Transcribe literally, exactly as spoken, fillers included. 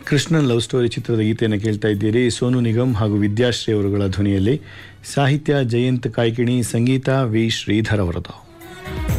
Krishnan love story ಚಿತ್ರದ ಗೀತೆಯನ್ನು ಕೇಳ್ತಾ ಇದ್ದೀರಿ. ಸೋನು ನಿಗಮ್ ಹಾಗೂ ವಿದ್ಯಾಶ್ರೀ ಅವರುಗಳ ಧ್ವನಿಯಲ್ಲಿ. ಸಾಹಿತ್ಯ ಜಯಂತ್ ಕಾಯ್ಕಿಣಿ, ಸಂಗೀತ ವಿ ಶ್ರೀಧರ್ ಅವರದು.